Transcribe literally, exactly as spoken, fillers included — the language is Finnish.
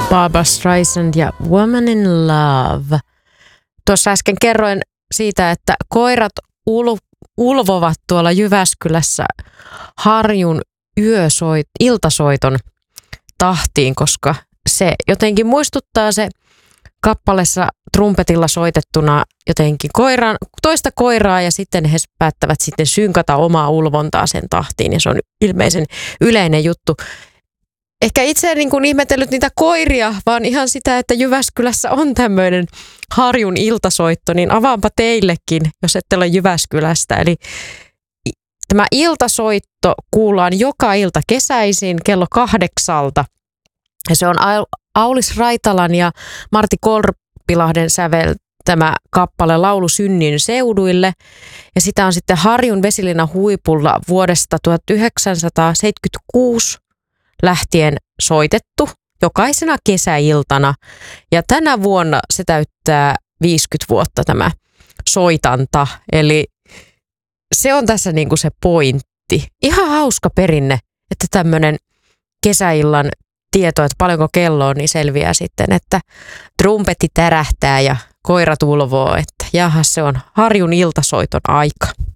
Barbra Streisand ja Woman in Love. Tuossa äsken kerroin siitä, että koirat ul- ulvovat tuolla Jyväskylässä Harjun yösoit, iltasoiton tahtiin, koska se jotenkin muistuttaa se kappaleessa trumpetilla soitettuna jotenkin koiran, toista koiraa ja sitten he päättävät sitten synkata omaa ulvontaa sen tahtiin ja se on ilmeisen yleinen juttu. Ehkä itse en niin kuin ihmetellyt niitä koiria, vaan ihan sitä, että Jyväskylässä on tämmöinen Harjun iltasoitto, niin avaanpa teillekin, jos ette ole Jyväskylästä. Eli tämä iltasoitto kuullaan joka ilta kesäisin kello kahdeksalta. Ja se on Aulis Raitalan ja Martti Korpilahden säveltämä kappale Laulu synnin seuduille. Ja sitä on sitten Harjun vesilinnan huipulla vuodesta tuhatyhdeksänsataaseitsemänkymmentäkuusi lähtien soitettu jokaisena kesäiltana. Ja tänä vuonna se täyttää viisikymmentä vuotta tämä soitanta. Eli se on tässä niinku se pointti. Ihan hauska perinne, että tämmöinen kesäillan tieto, että paljonko kello on, niin selviää sitten, että trumpetti tärähtää ja koirat ulvoo, että jaha, se on Harjun iltasoiton aika.